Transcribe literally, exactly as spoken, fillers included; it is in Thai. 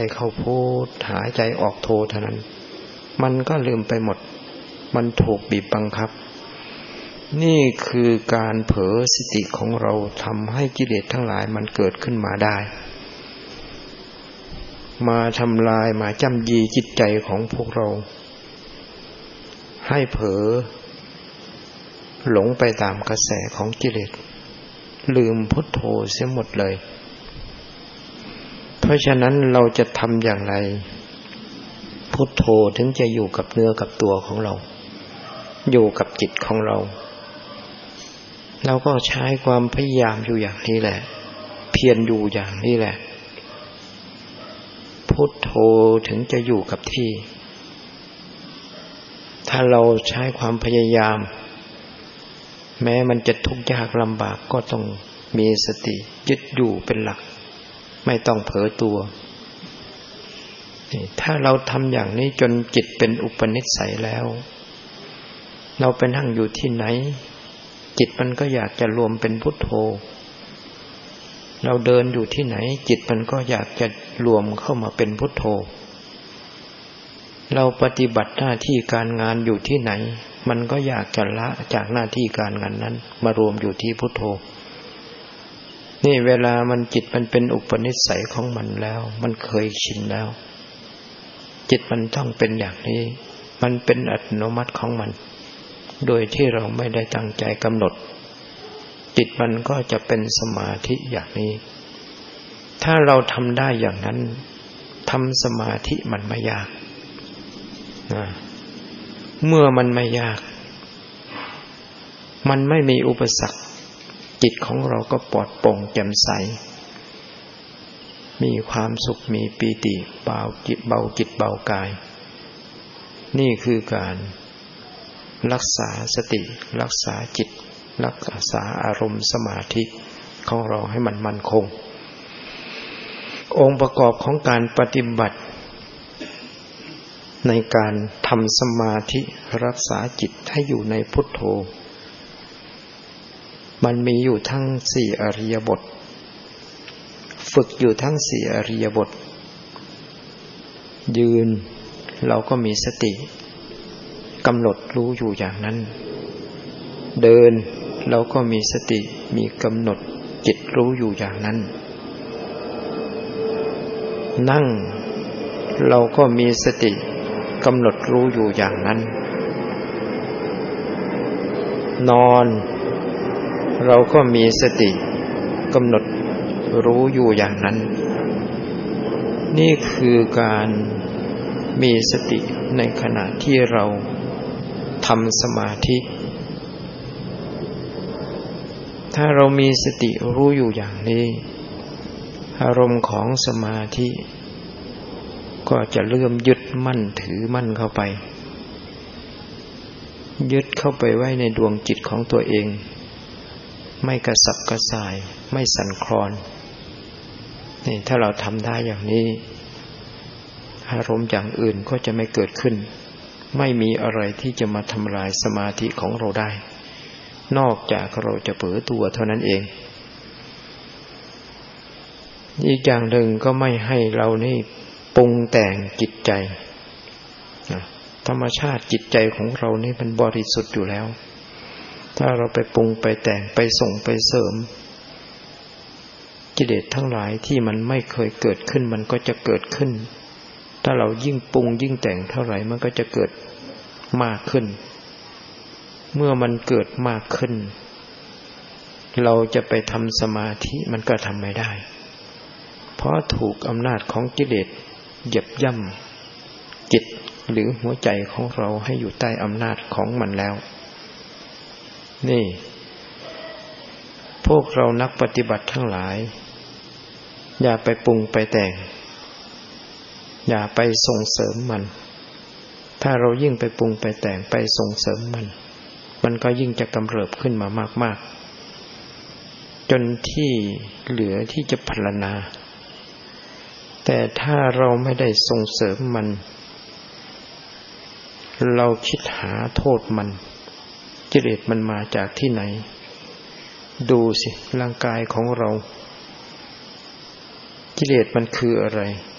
เข้าพุทหายใจออกโทเท่านั้นมันก็ลืมไปหมดมันถูกบีบบังคับนี่คือการเผลอสติของเราทำให้กิเลสทั้งหลายมันเกิดขึ้นมาได้มาทำลายมาจ้ำยีจิตใจของพวกเราให้เผลอหลงไปตามกระแสของกิเลสลืมพุทโธเสียหมดเลยเพราะฉะนั้นเราจะทำอย่างไรพุทโธถึงจะอยู่กับเนื้อกับตัวของเราอยู่กับจิตของเราเราก็ใช้ความพยายามอยู่อย่างนี้แหละเพียรอยู่อย่างนี้แหละพุทโธถึงจะอยู่กับที่ถ้าเราใช้ความพยายามแม้มันจะทุกข์ยากลำบากก็ต้องมีสติยึดอยู่เป็นหลักไม่ต้องเผลอตัวถ้าเราทำอย่างนี้จนจิตเป็นอุปนิสัยแล้วเราไปนั่งอยู่ที่ไหนจิตมันก็อยากจะรวมเป็นพุทโธเราเดินอยู่ที่ไหนจิตมันก็อยากจะรวมเข้ามาเป็นพุทโธเราปฏิบัติหน้าที่การงานอยู่ที่ไหนมันก็อยากจะละจากหน้าที่การงานนั้นมารวมอยู่ที่พุทโธนี่เวลามันจิตมันเป็นอุปนิสัยของมันแล้วมันเคยชินแล้วจิตมันต้องเป็นอย่างนี้มันเป็นอัตโนมัติของมันโดยที่เราไม่ได้ตั้งใจกำหนดจิตมันก็จะเป็นสมาธิอย่างนี้ถ้าเราทำได้อย่างนั้นทำสมาธิมันไม่ยากนะเมื่อมันไม่ยากมันไม่มีอุปสรรคจิตของเราก็ปลอดโปร่งแจ่มใสมีความสุขมีปีติเบาจิตเบาจิตเบากายนี่คือการรักษาสติรักษาจิตรักษาอารมณ์สมาธิของเราให้มันมั่นคงองค์ประกอบของการปฏิบัติในการทำสมาธิรักษาจิตให้อยู่ในพุทโธมันมีอยู่ทั้งสี่อริยบทฝึกอยู่ทั้งสี่อริยบทยืนเราก็มีสติกำหนดรู้อยู่อย่างนั้นเดินเราก็มีสติมีกำหนดจิตรู้อยู่อย่างนั้นนั่งเราก็มีสติกำหนดรู้อยู่อย่างนั้นนอนเราก็มีสติกำหนดรู้อยู่อย่างนั้นนี่คือการมีสติในขณะที่เราทำสมาธิถ้าเรามีสติรู้อยู่อย่างนี้อารมณ์ของสมาธิก็จะเริ่มยึดมั่นถือมั่นเข้าไปยึดเข้าไปไว้ในดวงจิตของตัวเองไม่กระสับกระส่ายไม่สั่นคลอนนี่ถ้าเราทำได้อย่างนี้อารมณ์อย่างอื่นก็จะไม่เกิดขึ้นไม่มีอะไรที่จะมาทำลายสมาธิของเราได้นอกจากเราจะเผลอตัวเท่านั้นเองอีกอย่างหนึ่งก็ไม่ให้เรานี่ปรุงแต่งจิตใจธรรมชาติจิตใจของเรานี่มันบริสุทธิ์อยู่แล้วถ้าเราไปปรุงไปแต่งไปส่งไปเสริมกิเลสทั้งหลายที่มันไม่เคยเกิดขึ้นมันก็จะเกิดขึ้นถ้าเรายิ่งปรุงยิ่งแต่งเท่าไหร่มันก็จะเกิดมากขึ้นเมื่อมันเกิดมากขึ้นเราจะไปทำสมาธิมันก็ทำไม่ได้เพราะถูกอำนาจของกิเลสเหยียบย่ำจิตหรือหัวใจของเราให้อยู่ใต้อำนาจของมันแล้วนี่พวกเรานักปฏิบัติทั้งหลายอย่าไปปรุงไปแต่งอย่าไปส่งเสริมมันถ้าเรายิ่งไปปรุงไปแต่งไปส่งเสริมมันมันก็ยิ่งจะกำเริบขึ้นมามากๆจนที่เหลือที่จะพรรณนาแต่ถ้าเราไม่ได้ส่งเสริมมันเราคิดหาโทษมันกิเลสมันมาจากที่ไหนดูสิร่างกายของเรากิเลสมันคืออะไร